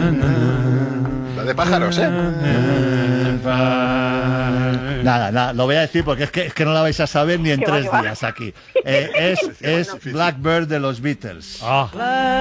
La de pájaros, ¿eh? Nada, lo voy a decir porque es que no la vais a saber ni en 3 días aquí. Es Blackbird de los Beatles. No.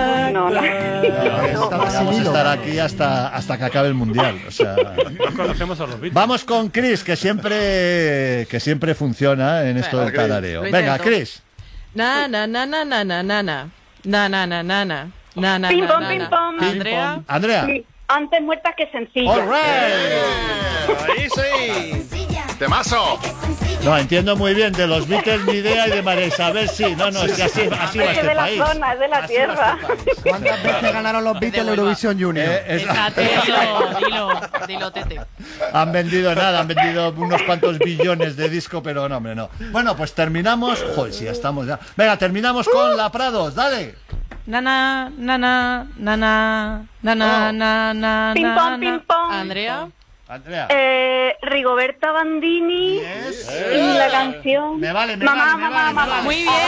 Vamos a estar aquí hasta que acabe el Mundial. O sea, No conocemos a los Beatles. vamos con Chris, que siempre funciona en esto del tarareo. Lo Venga, intento. Chris. Na na na na na na na na na na na na na na na Pim, pom, na, pim, na. pom. Andrea. Andrea. Sí, antes muerta que sencilla. All right. ¡Ahí sí! ¡Temazo! No, entiendo muy bien, de los Beatles ni idea y de María Isabel sí. No, es que así va Es este de la país. zona, es de la Así tierra. va este país. ¿Cuántas veces ganaron los Beatles en Eurovision Junior? Dilo, Tete. Han vendido unos cuantos billones de disco, pero no, hombre, no. Bueno, pues terminamos. Joder, sí, ya estamos ya. Venga, terminamos con la Prados, dale. Nana, nana, nana, nana, nana, Pim, pom, pim, pom. Andrea. Andrea. Rigoberta Bandini Yes. y la canción Me vale, Mamá, me mamá, vale. mamá. Muy bien.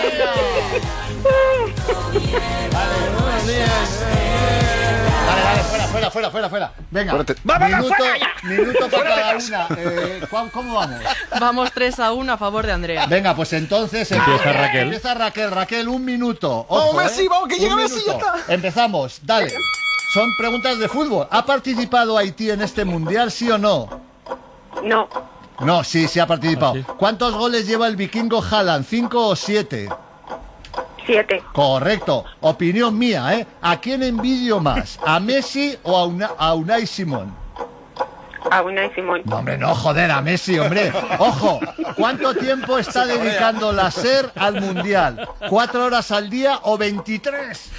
Dale, fuera. Venga, Fuerte. minuto para cada una. ¿Cómo vamos? Vamos 3-1 a favor de Andrea. Venga, pues entonces Empieza Raquel. Empieza Raquel, 1 minuto. Vamos, Ojo, Messi, vamos, que llega Un Messi, ya minuto. está. Empezamos, dale. Son preguntas de fútbol. ¿Ha participado Haití en este mundial, sí o no? No, No, sí ha participado. Ah, sí. ¿Cuántos goles lleva el vikingo Haaland? ¿5 o 7? 7. Correcto. Opinión mía, ¿eh? ¿A quién envidio más? ¿A Messi o a Unai Simón? A Unai Simón. No, hombre, no, joder, a Messi, hombre. Ojo, ¿cuánto tiempo está dedicando la SER al Mundial? ¿4 horas al día o 23?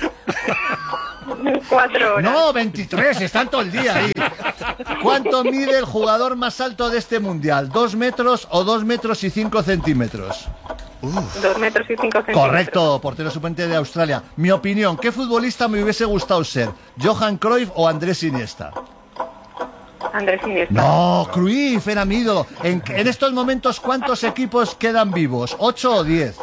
4 horas. No, 23, están todo el día ahí. ¿Cuánto mide el jugador más alto de este Mundial? ¿2 metros o 2 metros y 5 centímetros? 2 metros y 5 centímetros. Correcto, portero suplente de Australia. Mi opinión, ¿qué futbolista me hubiese gustado ser? ¿Johan Cruyff o Andrés Iniesta? Andrés Iniesta. No, Cruyff era mi ídolo. En estos momentos, ¿cuántos equipos quedan vivos? ¿8 o 10?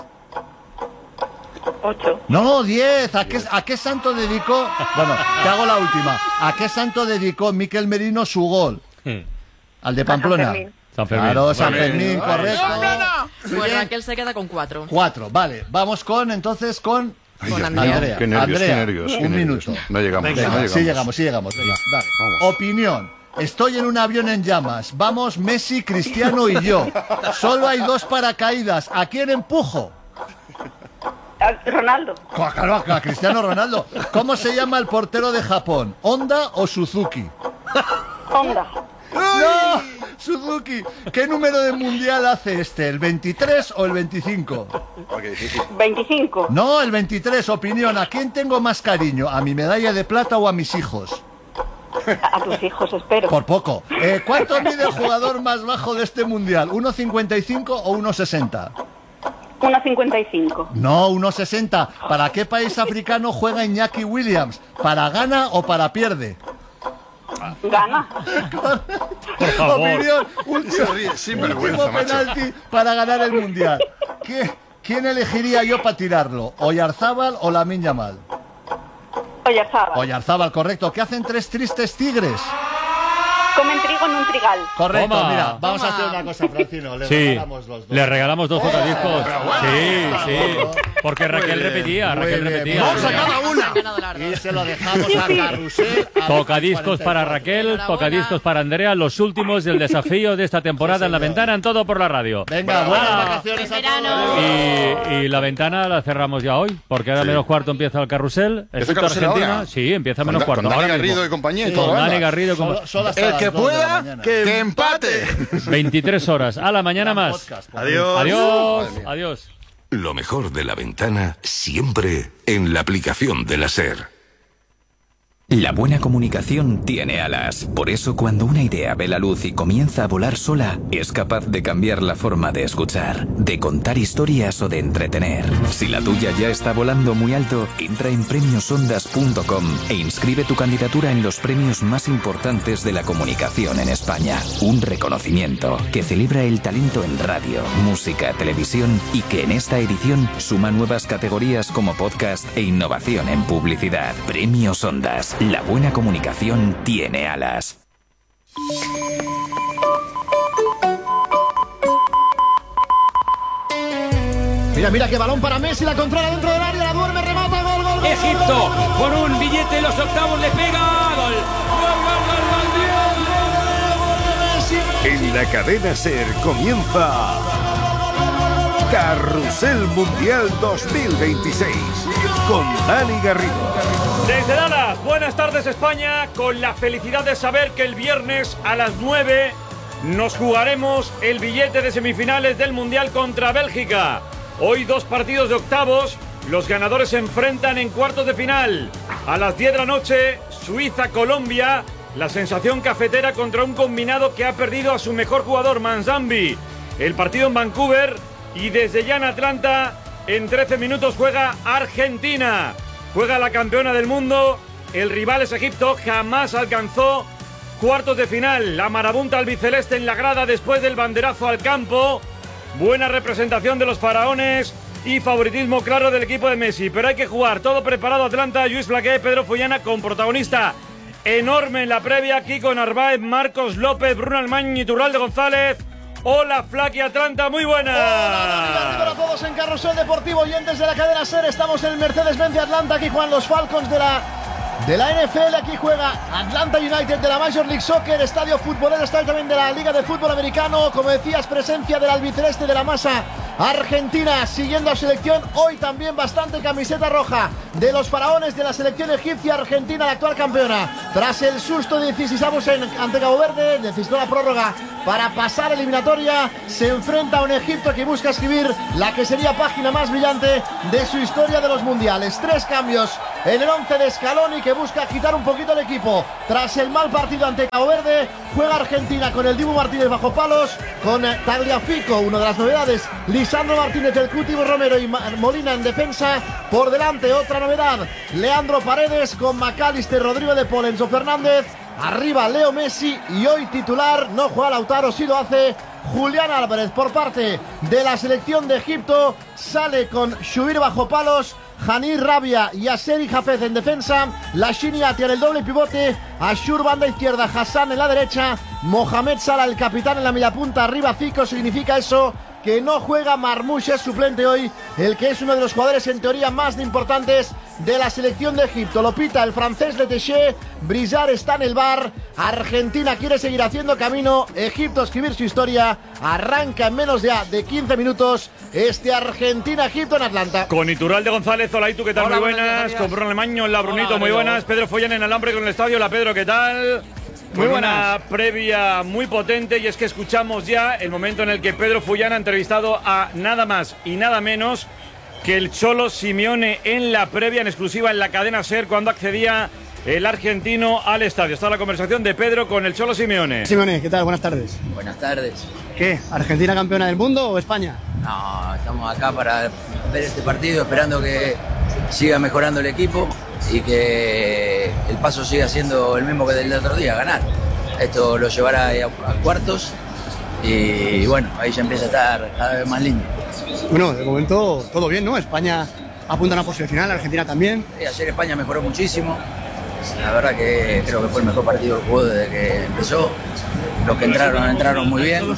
8. No, 10. ¿A qué santo dedicó? Bueno, te hago la última. ¿A qué santo dedicó Miquel Merino su gol? ¿Al de Pamplona? San Fermín. Claro, San Muy bien. Fermín, correcto. Muy Pues bien. Raquel se queda con 4. 4, vale. Vamos con Con Andrea. Qué nervios, Andrea, qué nervios. un minuto. No llegamos, Venga, no llegamos. sí llegamos. Venga, dale. Vamos. Opinión. Estoy en un avión en llamas. Vamos Messi, Cristiano y yo. Solo hay 2 paracaídas. ¿A quién empujo? Ronaldo. Claro, a Cristiano Ronaldo. ¿Cómo se llama el portero de Japón? ¿Honda o Suzuki? Honda. ¡No! Suzuki. ¿Qué número de mundial hace este? ¿El 23 o el 25? 25. No, el 23. Opinión. ¿A quién tengo más cariño? ¿A mi medalla de plata o a mis hijos? A tus hijos, espero. Por poco. ¿Cuánto mide el jugador más bajo de este mundial? ¿1,55 o 1,60? 1,55. No, 1,60. ¿Para qué país africano juega Iñaki Williams? ¿Para gana o para pierde? Gana. Por favor. Opinión. Último Sinvergüenza, macho. penalti para ganar el mundial. ¿Quién elegiría yo para tirarlo? ¿Oyarzábal o Lamine Yamal? Oyarzábal. Oyarzábal, correcto. ¿Qué hacen 3 tristes tigres? Comen trigo en un trigal. Correcto, Toma. mira, vamos a Toma. hacer una cosa, Francino. Le Sí, regalamos los 2. le regalamos 2 tocadiscos. Sí, sí. bueno. Porque Raquel repetía, Muy Raquel bien. repetía. Vamos a cada una. Y se lo dejamos a Carrusel. a Tocadiscos para 44. Raquel, Enhorabuena. tocadiscos para Andrea, los últimos del desafío de esta temporada en La Ventana, en Todo por la Radio. Venga, buenas Ah. vacaciones a verano. todos. Y la ventana la cerramos ya hoy, porque ahora menos cuarto empieza el carrusel. el Egipto, carrusel Argentina. ahora? Sí, empieza menos Con cuarto. Dani ahora Garrido mismo. y compañía y Con todo. Dani anda. Garrido. Solo hasta El las que 2 de la pueda, mañana. que empate. 23 horas. A la mañana Gran más. podcast. Adiós. Adiós. Madre mía. Adiós. Lo mejor de La Ventana siempre en la aplicación de la SER. La buena comunicación tiene alas. Por eso, cuando una idea ve la luz y comienza a volar sola, es capaz de cambiar la forma de escuchar, de contar historias o de entretener. Si la tuya ya está volando muy alto, entra en premiosondas.com e inscribe tu candidatura en los premios más importantes de la comunicación en España. Un reconocimiento que celebra el talento en radio, música, televisión y que en esta edición suma nuevas categorías como podcast e innovación en publicidad. Premios Ondas. La buena comunicación tiene alas. Mira, mira qué balón para Messi, la controla dentro del área, la duerme, remata, gol, gol, gol. Egipto, con un billete en los octavos le pega. Gol. En la cadena SER comienza Carrusel Mundial 2026 con Dani Garrido. Desde Dallas, buenas tardes España, con la felicidad de saber que el viernes a las 9 nos jugaremos el billete de semifinales del Mundial contra Bélgica. Hoy 2 partidos de octavos, los ganadores se enfrentan en cuartos de final. A las 10 de la noche, Suiza-Colombia, la sensación cafetera contra un combinado que ha perdido a su mejor jugador, Manzambi. El partido en Vancouver y desde ya en Atlanta, en 13 minutos juega Argentina. Juega la campeona del mundo, el rival es Egipto, jamás alcanzó cuartos de final. La marabunta albiceleste en la grada después del banderazo al campo. Buena representación de los faraones y favoritismo claro del equipo de Messi. Pero hay que jugar, todo preparado Atlanta, Lluís Flaqué, Pedro Follana con protagonista enorme en la previa, aquí con Narváez, Marcos López, Bruno Almañ y Turralde González. Hola Flaqui Atlanta, muy buenas. Hola a todos en Carrusel Deportivo, oyentes de la cadena SER. Estamos en el Mercedes-Benz de Atlanta, aquí juegan los Falcons de la NFL, aquí juega Atlanta United de la Major League Soccer, estadio futbolero, está también de la Liga de Fútbol Americano. Como decías, presencia del albiceleste de la masa argentina siguiendo a selección. Hoy también bastante camiseta roja de los faraones de la selección egipcia. Argentina, la actual campeona, tras el susto de 16avos ante Cabo Verde, necesitó la prórroga para pasar eliminatoria. Se enfrenta a un Egipto que busca escribir la que sería página más brillante de su historia de los mundiales. 3 cambios en el 11 de Scaloni, que busca agitar un poquito el equipo tras el mal partido ante Cabo Verde. Juega Argentina con el Dibu Martínez bajo palos, con Tagliafico, una de las novedades, Lisandro Martínez, el Cuti Romero y Molina en defensa. Por delante, otra novedad, Leandro Paredes con McAllister, Rodrigo de Paul, Enzo Fernández. Arriba Leo Messi y hoy titular, no juega Lautaro, sí lo hace Julián Álvarez. Por parte de la selección de Egipto, sale con Shubir bajo palos, Hanir Rabia y Aseri Jafez en defensa, Lashini Atia en el doble pivote, Ashur banda izquierda, Hassan en la derecha, Mohamed Salah el capitán en la media punta, arriba Zico. Significa eso que no juega Marmoush, es suplente hoy, el que es uno de los jugadores en teoría más importantes de la selección de Egipto. Lo pita el francés Letéché, Brizard está en el bar. Argentina quiere seguir haciendo camino, Egipto escribir su historia. Arranca en menos ya de 15 minutos este Argentina-Egipto en Atlanta. Con Iturralde González, hola, ¿y tú qué tal? Hola, muy buenas. Con Bruno Almaño, la Brunito, muy buenas. Pedro Follán en Alambre con el estadio, la Pedro, ¿qué tal? Muy buena. Una previa muy potente, y es que escuchamos ya el momento en el que Pedro Follán ha entrevistado a nada más y nada menos que el Cholo Simeone en la previa, en exclusiva en la cadena SER, cuando accedía el argentino al estadio. Está la conversación de Pedro con el Cholo Simeone. Simeone, ¿qué tal? Buenas tardes. Buenas tardes. ¿Qué? ¿Argentina campeona del mundo o España? No, estamos acá para ver este partido, esperando que siga mejorando el equipo y que el paso siga siendo el mismo que del otro día, ganar. Esto lo llevará a cuartos y bueno, ahí ya empieza a estar cada vez más lindo. Bueno, de momento todo bien, ¿no? España apunta a una posible final, Argentina también. Sí, ayer España mejoró muchísimo. La verdad que creo que fue el mejor partido que jugó desde que empezó. Los que entraron muy bien.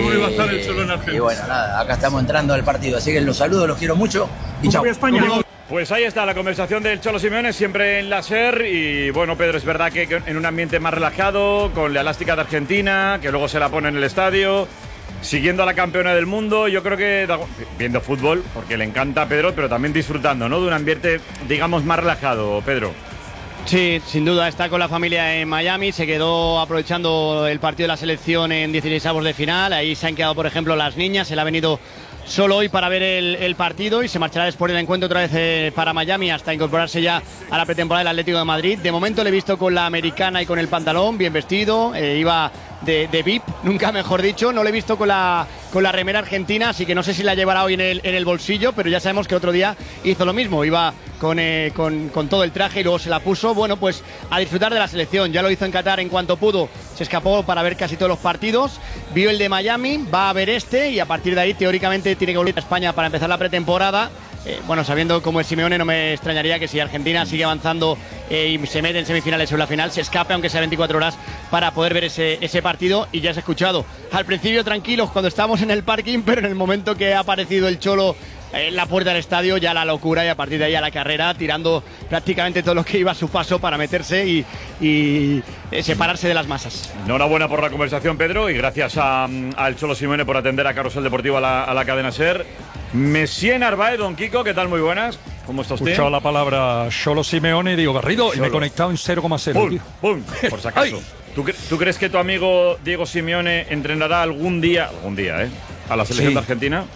Y bueno, nada, acá estamos entrando al partido. Así que los saludo, los quiero mucho y chao. Pues ahí está la conversación del Cholo Simeone, siempre en la SER. Y bueno, Pedro, es verdad que en un ambiente más relajado, con la elástica de Argentina, que luego se la pone en el estadio, siguiendo a la campeona del mundo. Yo creo que viendo fútbol, porque le encanta a Pedro, pero también disfrutando, ¿no?, de un ambiente, digamos, más relajado, Pedro. Sí, sin duda, está con la familia en Miami, se quedó aprovechando el partido de la selección en 16avos de final, ahí se han quedado, por ejemplo, las niñas, él ha venido solo hoy para ver el partido y se marchará después del encuentro otra vez para Miami hasta incorporarse ya a la pretemporada del Atlético de Madrid. De momento le he visto con la americana y con el pantalón, bien vestido, iba de VIP, nunca mejor dicho. No le he visto con la remera argentina, así que no sé si la llevará hoy en el bolsillo, pero ya sabemos que otro día hizo lo mismo, iba con todo el traje y luego se la puso. Bueno, pues a disfrutar de la selección, ya lo hizo en Qatar en cuanto pudo, se escapó para ver casi todos los partidos, vio el de Miami, va a ver este y a partir de ahí teóricamente tiene que volver a España para empezar la pretemporada. bueno, sabiendo cómo es Simeone, no me extrañaría que si Argentina sigue avanzando y se mete en semifinales o en la final, se escape, aunque sea 24 horas, para poder ver ese partido. Y ya has escuchado, al principio tranquilos cuando estábamos en el parking, pero en el momento que ha aparecido el Cholo en la puerta del estadio, ya la locura, y a partir de ahí a la carrera, tirando prácticamente todo lo que iba a su paso para meterse y separarse de las masas. Enhorabuena por la conversación, Pedro, y gracias al Cholo Simeone por atender a Carrusel Deportivo a la cadena SER. Messier Narváez, don Kiko, ¿qué tal? Muy buenas. ¿Cómo está usted? He escuchado la palabra Cholo Simeone y digo Garrido, y me he conectado en 0,0. ¡Pum! ¡Pum! Por si acaso. ¿Tú crees que tu amigo Diego Simeone entrenará algún día, a la selección de Argentina?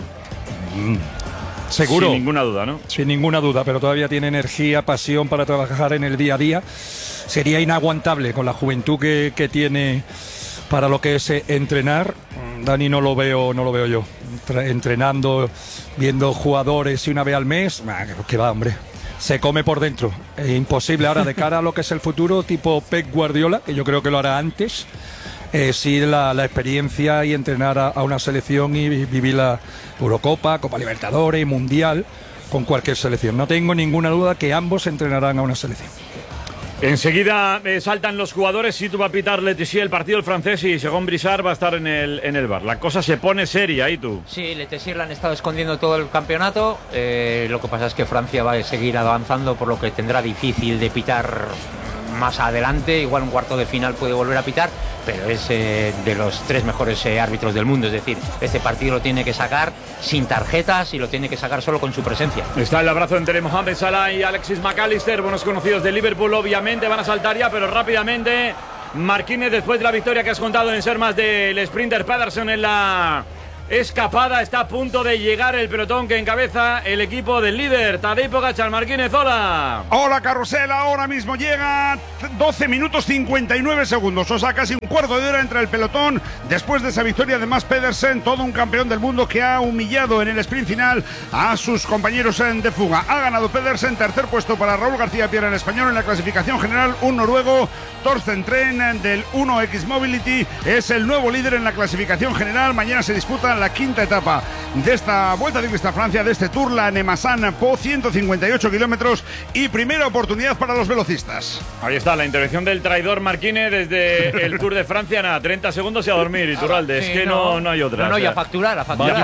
Seguro. Sin ninguna duda, ¿no? Sin ninguna duda, pero todavía tiene energía, pasión para trabajar en el día a día. Sería inaguantable con la juventud que tiene para lo que es entrenar. Dani no lo veo yo. Entrenando, viendo jugadores y una vez al mes, que va, hombre. Se come por dentro. Es imposible ahora de cara a lo que es el futuro, tipo Pep Guardiola, que yo creo que lo hará antes. Sí, la experiencia y entrenar a una selección y vivir la Eurocopa, Copa Libertadores, Mundial, con cualquier selección. No tengo ninguna duda que ambos entrenarán a una selección. Enseguida saltan los jugadores. Si tú va a pitar Letizier el partido, el francés, y Segón Brissard va a estar en el bar. La cosa se pone seria ahí, tú. Sí, Letizier la han estado escondiendo todo el campeonato. Lo que pasa es que Francia va a seguir avanzando, por lo que tendrá difícil de pitar más adelante. Igual un cuarto de final puede volver a pitar, pero es de los 3 mejores árbitros del mundo. Es decir, este partido lo tiene que sacar sin tarjetas y lo tiene que sacar solo con su presencia. Está el abrazo entre Mohamed Salah y Alexis McAllister, buenos conocidos de Liverpool. Obviamente van a saltar ya, pero rápidamente Marquínez, después de la victoria que has contado en ser más del sprinter Pedersen en la escapada, está a punto de llegar el pelotón que encabeza el equipo del líder, Tadej Pogačar. Marquínez, hola. Hola, Carrusel, ahora mismo llega 12 minutos 59 segundos, o sea, casi un cuarto de hora entre el pelotón, después de esa victoria de Mads Pedersen, todo un campeón del mundo que ha humillado en el sprint final a sus compañeros de fuga. Ha ganado Pedersen, tercer puesto para Raúl García Piera, el español, en la clasificación general. Un noruego, Thorsten Tren, del 1X Mobility, es el nuevo líder en la clasificación general. Mañana se disputa la quinta etapa de esta Vuelta Ciclista a Francia, de este Tour, la Nemasan-Po, 158 kilómetros y primera oportunidad para los velocistas. Ahí está la intervención del traidor Marquínez desde el Tour de Francia. Nada, 30 segundos y a dormir, Iturralde. Es que no hay otra. No, y a facturar,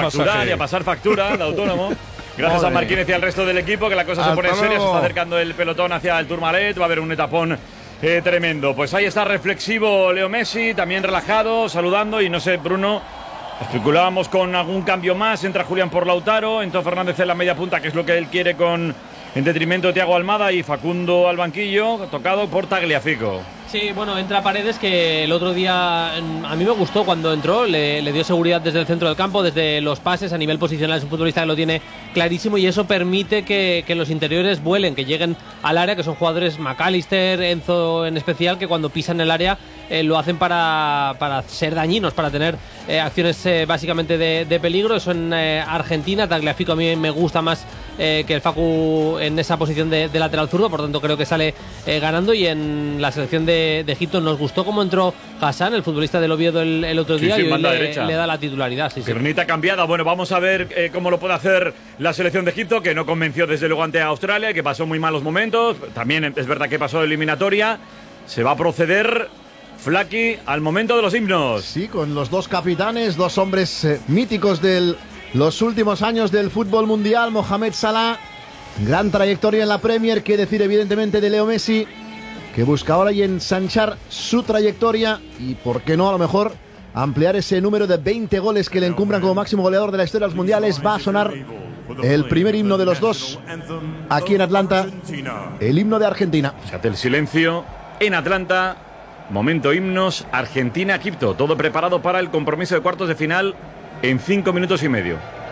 y a pasar factura al autónomo. Gracias a Marquínez y al resto del equipo, que la cosa se pone en serio. Se está acercando el pelotón hacia el Tourmalet. Va a haber un etapón tremendo. Pues ahí está reflexivo Leo Messi, también relajado, saludando. Y no sé, Bruno, especulábamos con algún cambio más. Entra Julián por Lautaro, entró Fernández en la media punta, que es lo que él quiere, en detrimento de Thiago Almada, y Facundo al banquillo, tocado por Tagliafico. Sí, bueno, entra Paredes, que el otro día a mí me gustó cuando entró, le dio seguridad desde el centro del campo, desde los pases. A nivel posicional es un futbolista que lo tiene clarísimo, y eso permite que los interiores vuelen, que lleguen al área, que son jugadores, McAllister, Enzo en especial, que cuando pisan el área lo hacen para ser dañinos, para tener acciones básicamente de peligro. Eso en Argentina. Tagliafico a mí me gusta más que el Facu en esa posición de lateral zurdo, por tanto creo que sale ganando. Y en la selección de Egipto nos gustó cómo entró Hassan, el futbolista del Oviedo, el otro día, y hoy le da la titularidad. Piernita cambiada. Bueno, vamos a ver cómo lo puede hacer la selección de Egipto, que no convenció desde luego ante Australia, que pasó muy malos momentos. También es verdad que pasó eliminatoria. Se va a proceder, Flaki, al momento de los himnos. Sí, con los dos capitanes, dos hombres míticos de los últimos años del fútbol mundial. Mohamed Salah, gran trayectoria en la Premier, que decir evidentemente de Leo Messi, que busca ahora y ensanchar su trayectoria y, por qué no, a lo mejor ampliar ese número de 20 goles que le encumbran como máximo goleador de la historia de los mundiales. Va a sonar el primer himno de los dos aquí en Atlanta, el himno de Argentina. Se hace el silencio en Atlanta. Momento himnos, Argentina-Egipto. Todo preparado para el compromiso de cuartos de final en 5 minutos y medio.